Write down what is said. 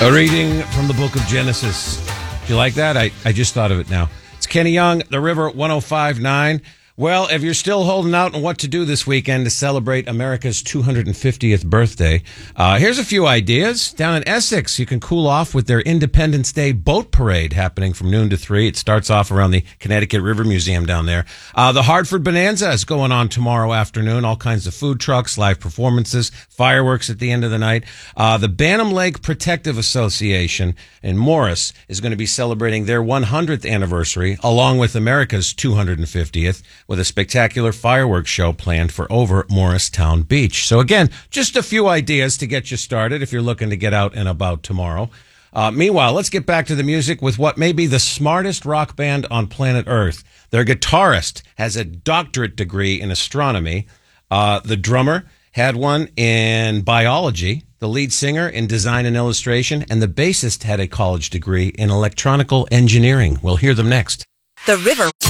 A reading from the book of Genesis. Do you like that? I just thought of it now. It's Kenny Young, The River 105.9. Well, if you're still holding out on what to do this weekend to celebrate America's 250th birthday, here's a few ideas. Down in Essex, you can cool off with their Independence Day boat parade happening from noon to 3. It starts off around the Connecticut River Museum down there. The Hartford Bonanza is going on tomorrow afternoon. All kinds of food trucks, live performances, fireworks at the end of the night. The Bantam Lake Protective Association in Morris is going to be celebrating their 100th anniversary along with America's 250th. With a spectacular fireworks show planned for over Morristown Beach. So again, just a few ideas to get you started if you're looking to get out and about tomorrow. Meanwhile, let's get back to the music with what may be the smartest rock band on planet Earth. Their guitarist has a doctorate degree in astronomy. The drummer had one in biology, the lead singer in design and illustration, and the bassist had a college degree in electronical engineering. We'll hear them next. The River